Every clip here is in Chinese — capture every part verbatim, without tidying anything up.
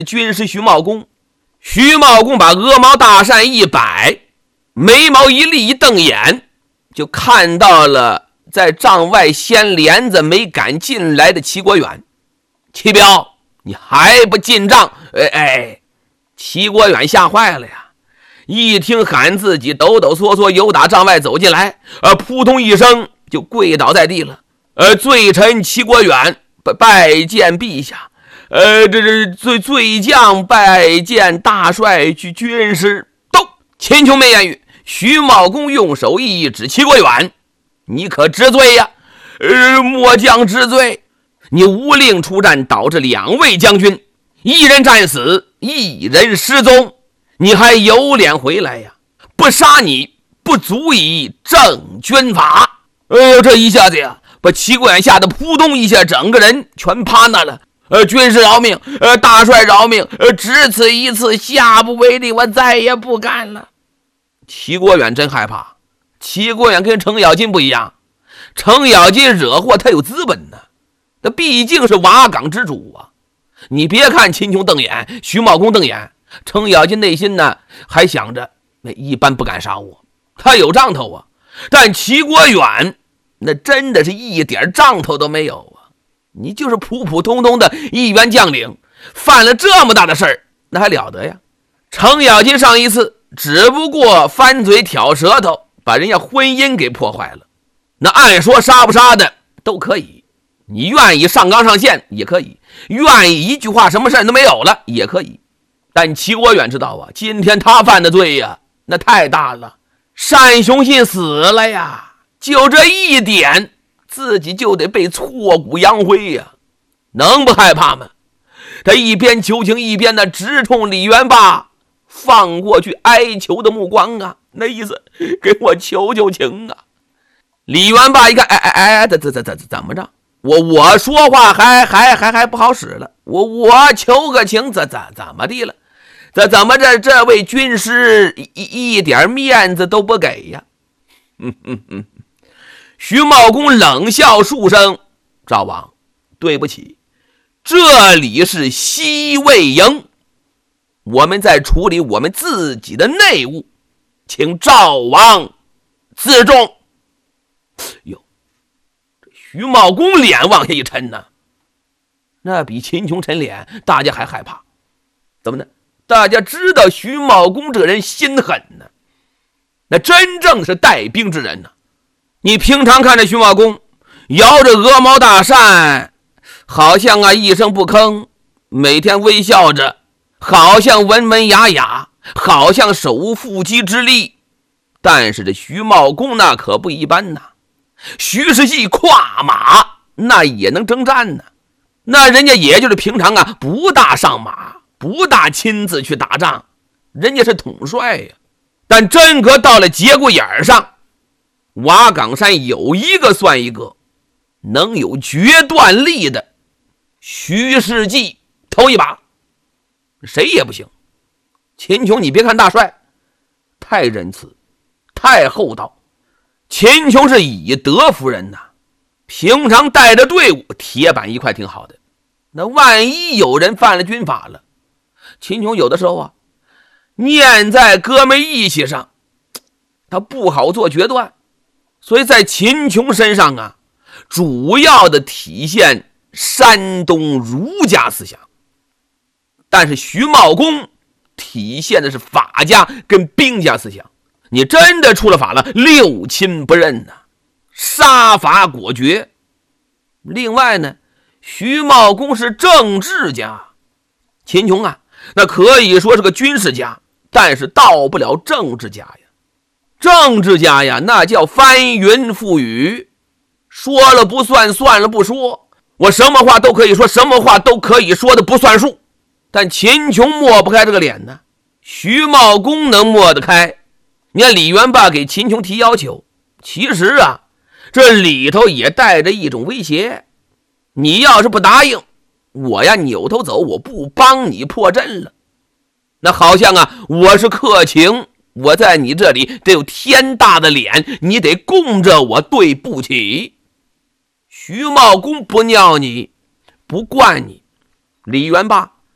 军师徐茂公。徐茂公把鹅毛大扇一摆，眉毛一立，一瞪眼，就看到了在帐外掀帘子没敢进来的齐国远。齐彪，你还不进帐？哎哎，齐国远吓坏了呀！一听喊自己，抖抖嗦嗦由打帐外走进来，呃，扑通一声就跪倒在地了。呃，罪臣齐国远拜见陛下。呃，这这罪罪将拜见大帅去军师。都，秦琼没言语。徐茂公用手一指齐国远，你可知罪呀？呃，末将知罪。你无令出战，导致两位将军，一人战死，一人失踪，你还有脸回来呀？不杀你，不足以正军法。哎呦，这一下子呀，把齐国远吓得扑通一下，整个人全趴那了。呃，军师饶命，呃，大帅饶命，呃，只此一次，下不为例，我再也不干了。齐国远真害怕。齐国远跟程咬金不一样，程咬金惹祸他有资本呢，他毕竟是瓦岗之主啊。你别看秦琼瞪眼，徐茂公瞪眼，程咬金内心呢还想着，那一般不敢杀我，他有仗头啊。但齐国远那真的是一点仗头都没有啊。你就是普普通通的一员将领，犯了这么大的事儿，那还了得呀？程咬金上一次只不过翻嘴挑舌头，把人家婚姻给破坏了。那按说杀不杀的都可以，你愿意上纲上线也可以，愿意一句话什么事都没有了也可以。但齐国远知道啊，今天他犯的罪呀，那太大了。单雄信死了呀，就这一点自己就得被挫骨扬灰呀，能不害怕吗？他一边求情，一边呢直冲李元霸放过去哀求的目光啊，那意思给我求求情啊。李元霸一看，哎哎哎，怎怎怎怎怎么着？我我说话还还还还不好使了，我我求个情，怎怎怎么地了？这怎么着？这位军师一一点面子都不给呀？嗯嗯嗯。徐茂公冷笑数声，赵王，对不起，这里是西魏营，我们在处理我们自己的内务，请赵王自重。哟，这徐茂公脸往下一沉呢，那比秦琼沉脸大家还害怕。怎么呢？大家知道徐茂公这人心狠呢，那真正是带兵之人呢。你平常看着徐茂公摇着鹅毛大扇，好像啊一声不吭，每天微笑着，好像文文雅雅，好像手无缚鸡之力。但是这徐茂公那可不一般呐，徐世绩跨马那也能征战呢，那人家也就是平常啊不大上马，不大亲自去打仗，人家是统帅呀。但真可到了节骨眼上，瓦岗山有一个算一个，能有决断力的，徐世绩头一把，谁也不行。秦琼，你别看大帅太仁慈，太厚道，秦琼是以德服人呐。平常带着队伍，铁板一块挺好的。那万一有人犯了军法了，秦琼有的时候啊，念在哥们义气上，他不好做决断。所以在秦琼身上啊，主要的体现山东儒家思想，但是徐茂公体现的是法家跟兵家思想。你真的出了法了，六亲不认呐、啊，杀伐果决。另外呢，徐茂公是政治家，秦琼啊，那可以说是个军事家，但是到不了政治家呀。政治家呀，那叫翻云覆雨，说了不算，算了不说，我什么话都可以说，什么话都可以说的不算数。但秦琼抹不开这个脸呢，徐茂公能抹得开。你看李元霸给秦琼提要求，其实啊，这里头也带着一种威胁，你要是不答应，我呀扭头走，我不帮你破阵了。那好像啊，我是客情，我在你这里得有天大的脸，你得供着我，对不起。徐茂公不尿你，不惯你。李元霸，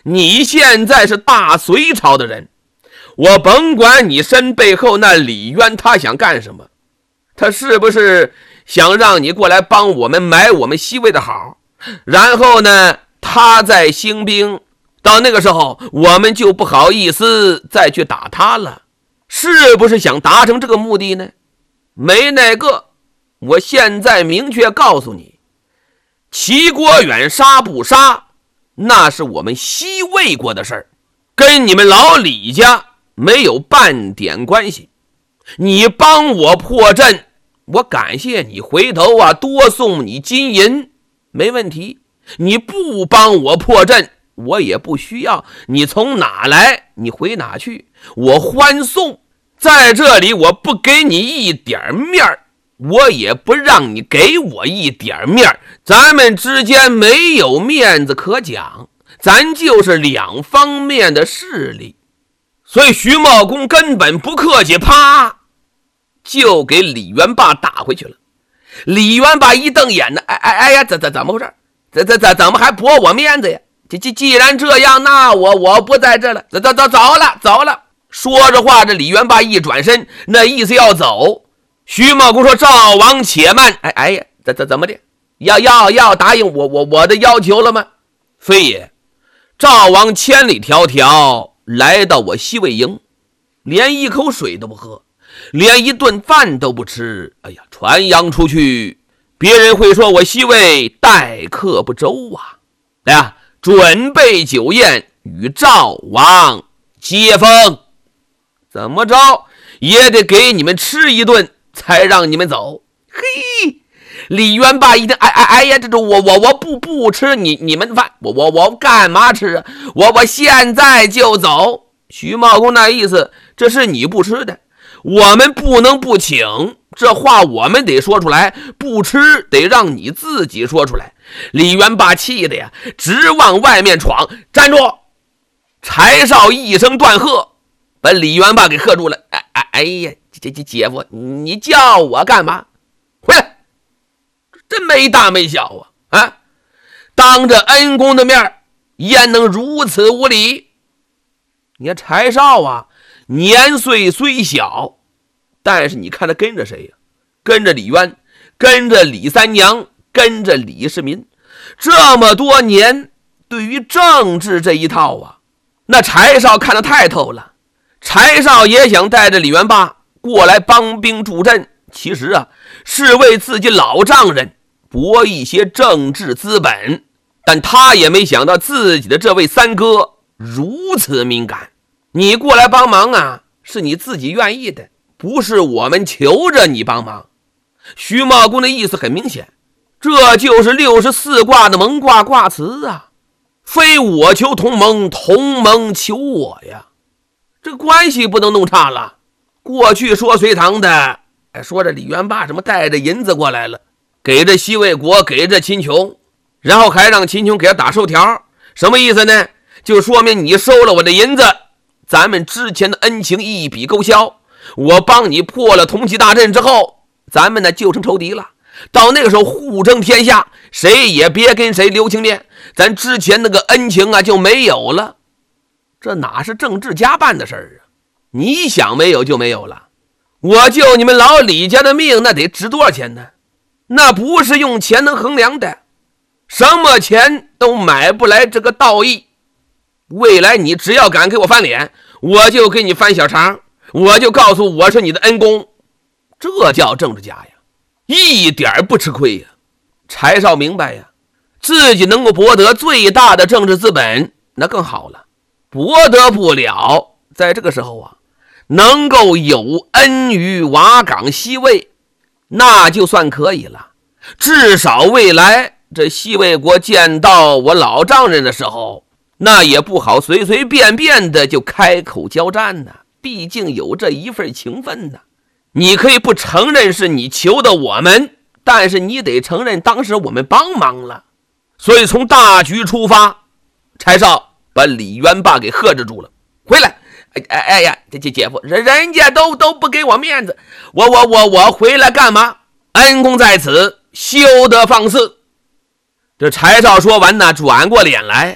你现在是大隋朝的人，我甭管你身背后那李渊他想干什么，他是不是想让你过来帮我们买我们西魏的好，然后呢他再兴兵，到那个时候我们就不好意思再去打他了，是不是想达成这个目的呢？没那个，我现在明确告诉你，齐国远杀不杀，那是我们西魏国的事儿，跟你们老李家没有半点关系。你帮我破阵，我感谢你，回头啊多送你金银，没问题。你不帮我破阵，我也不需要，你从哪来你回哪去，我欢送。在这里我不给你一点面儿，我也不让你给我一点面儿，咱们之间没有面子可讲，咱就是两方面的势力。所以徐茂公根本不客气，啪就给李元霸打回去了。李元霸一瞪眼呢，哎哎哎呀，怎怎怎么回事？怎怎怎怎么还驳我面子呀？既既既然这样，那我我不在这了，走走走走了走了。说着话，这李元霸一转身，那意思要走。徐茂公说：“赵王且慢。”哎哎呀，怎怎怎么的？要要要答应我我我的要求了吗？非也，赵王千里迢迢来到我西魏营，连一口水都不喝，连一顿饭都不吃。哎呀，传扬出去，别人会说我西魏待客不周啊！来呀，准备酒宴与赵王接风，怎么着也得给你们吃一顿才让你们走。嘿，李元霸一听，哎哎哎呀，这这我我我不不吃你你们的饭，我我我干嘛吃啊？我我现在就走。徐茂公那意思，这是你不吃的，我们不能不请，这话我们得说出来，不吃得让你自己说出来。李元霸气的呀，直往外面闯。站住！柴少一声断喝，把李元霸给喝住了。哎哎哎呀，这这姐夫，你叫我干嘛？回来！真没大没小啊！啊，当着恩公的面，焉能如此无礼？你看柴少啊，年岁虽小，但是你看他跟着谁呀？跟着李渊，跟着李三娘，跟着李世民，这么多年，对于政治这一套啊，那柴少看得太透了。柴少也想带着李元霸过来帮兵助阵，其实啊，是为自己老丈人博一些政治资本，但他也没想到自己的这位三哥如此敏感。你过来帮忙啊，是你自己愿意的，不是我们求着你帮忙。徐茂公的意思很明显，这就是六十四卦的蒙卦卦辞啊，非我求同盟，同盟求我呀，这关系不能弄差了。过去说隋唐的，说着李元霸什么带着银子过来了，给这西魏国，给这秦琼，然后还让秦琼给他打收条，什么意思呢？就说明你收了我的银子，咱们之前的恩情一笔勾销，我帮你破了同齐大阵之后，咱们呢就成仇敌了，到那个时候互争天下，谁也别跟谁留情面，咱之前那个恩情啊就没有了。这哪是政治家办的事儿啊？你想没有就没有了。我救你们老李家的命，那得值多少钱呢？那不是用钱能衡量的，什么钱都买不来这个道义。未来你只要敢给我翻脸，我就给你翻小肠，我就告诉我是你的恩公。这叫政治家呀，一点不吃亏呀。柴少明白呀，自己能够博得最大的政治资本，那更好了。博得不了，在这个时候啊，能够有恩于瓦岗西魏，那就算可以了。至少未来这西魏国见到我老丈人的时候，那也不好随随便便的就开口交战呢，毕竟有这一份情分呢。你可以不承认是你求的我们，但是你得承认当时我们帮忙了。所以从大局出发，柴少把李元霸给喝制住了。回来！哎哎哎呀，这这姐夫，人人家都都不给我面子，我我我我回来干嘛？恩公在此，休得放肆！这柴少说完呢，转过脸来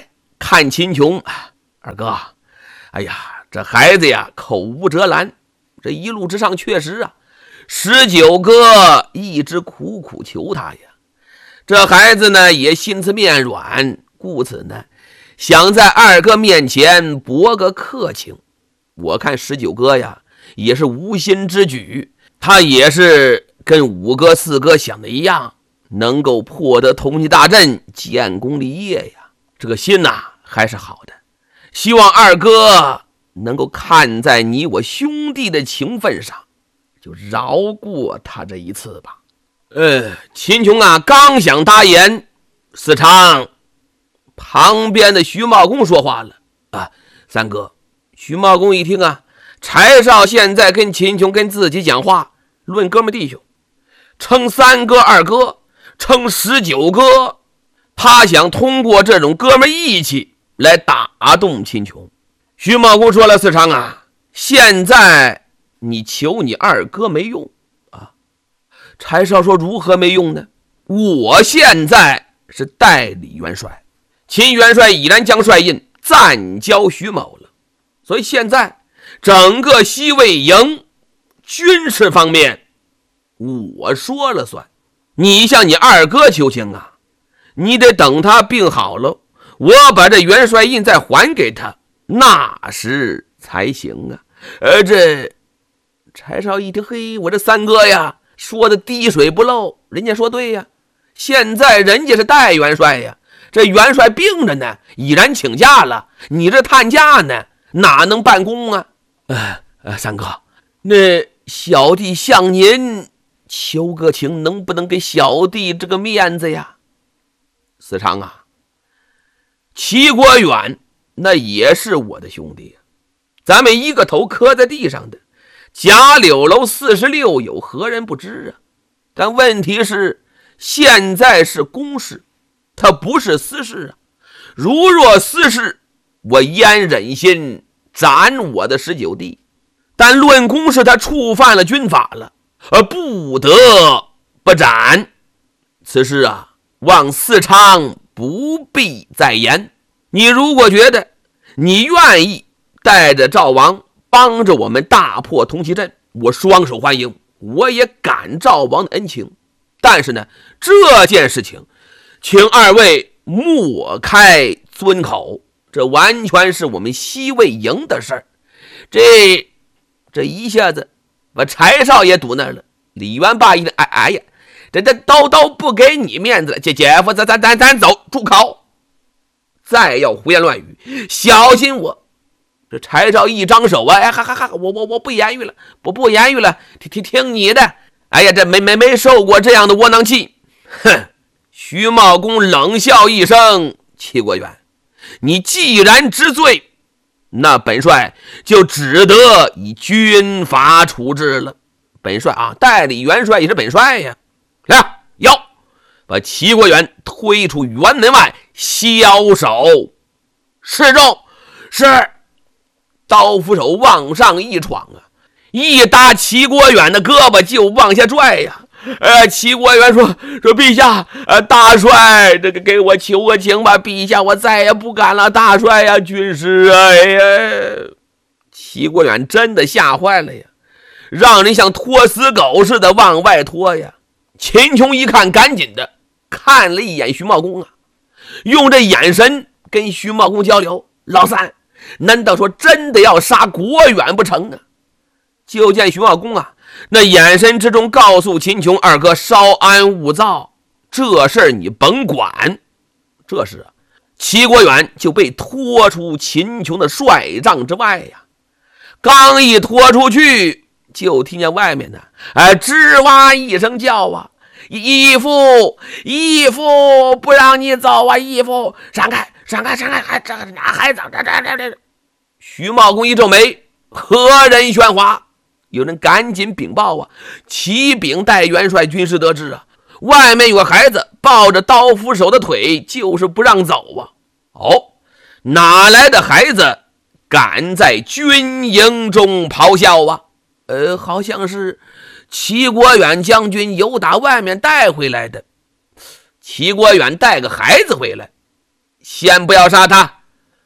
看秦琼，二哥，哎呀，这孩子呀口无遮拦，这一路之上确实啊，十九哥一直苦苦求他呀。这孩子呢也心慈面软，故此呢想在二哥面前博个客情。我看十九哥呀也是无心之举，他也是跟五哥四哥想的一样，能够破得同济大阵，建功立业呀，这个心呐、啊、还是好的。希望二哥能够看在你我兄弟的情分上，就饶过他这一次吧。呃，秦琼啊刚想答言，四常旁边的徐茂公说话了啊，三哥。徐茂公一听啊，柴少现在跟秦琼跟自己讲话，论哥们弟兄，称三哥二哥，称十九哥，他想通过这种哥们义气来打动秦琼。徐茂公说了，四常啊，现在你求你二哥没用啊。柴少说，如何没用呢？我现在是代理元帅，秦元帅已然将帅印暂交徐某了，所以现在整个西魏营军事方面我说了算。你向你二哥求情啊，你得等他病好了，我把这元帅印再还给他，那时才行啊。而这柴少一听，嘿，我这三哥呀说的滴水不漏，人家说对呀，现在人家是代元帅呀，这元帅病着呢，已然请假了，你这探假呢，哪能办公啊？呃呃，三哥，那小弟向您求个情，能不能给小弟这个面子呀？四常啊，齐国远那也是我的兄弟，咱们一个头磕在地上的，贾柳楼四十六有何人不知啊？但问题是现在是公事，它不是私事啊。如若私事，我焉忍心斩我的十九弟？但论公事，他触犯了军法了，而不得不斩。此事啊，望四常不必再言。你如果觉得你愿意带着赵王帮着我们大破同济阵，我双手欢迎，我也感赵王的恩情。但是呢，这件事情请二位莫开尊口，这完全是我们西魏营的事儿。这这一下子把柴少爷堵那儿了。李元霸一听，哎哎呀，这这都都不给你面子了，姐姐夫，咱咱咱咱走，住口！再要胡言乱语，小心我！这柴少一张手啊，哎哈哈哈，我我我不言语了，不不言语了，听听听你的。哎呀，这没没没受过这样的窝囊气。哼！徐茂公冷笑一声，齐国远，你既然知罪，那本帅就只得以军法处置了。本帅啊，代理元帅也是本帅呀。来，要把齐国远推出辕门外，枭首示众。是。刀斧手往上一闯啊，一搭齐国远的胳膊就往下拽呀。呃，齐国远说说陛下，呃，大帅，这个给我求个情吧，陛下，我再也不敢了，大帅呀，军师啊，哎呀，齐国远真的吓坏了呀，让人像拖死狗似的往外拖呀。秦琼一看，赶紧的看了一眼徐茂公啊，用这眼神跟徐茂公交流，老三，难道说真的要杀国远不成啊？就见徐茂公啊，那眼神之中告诉秦琼，二哥稍安勿躁，这事儿你甭管。这时啊，齐国远就被拖出秦琼的帅帐之外呀。刚一拖出去，就听见外面呢，哎，吱哇一声叫啊，义父，义父，不让你走啊，义父，闪开，闪开，闪开，还这俩孩子，这这这这。徐茂公一皱眉，何人喧哗？有人赶紧禀报啊，启禀代元帅军师得知啊，外面有个孩子抱着刀斧手的腿，就是不让走啊。哦，哪来的孩子敢在军营中咆哮啊？呃，好像是齐国远将军由打外面带回来的。齐国远带个孩子回来，先不要杀他，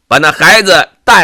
把那孩子带